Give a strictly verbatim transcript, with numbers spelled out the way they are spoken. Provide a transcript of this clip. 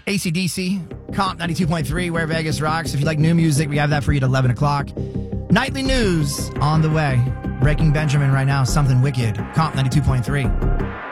A C D C, Comp ninety-two point three, where Vegas rocks. If you like new music, we have that for you at eleven o'clock. Nightly news on the way. Breaking Benjamin right now, something wicked. Comp ninety-two point three.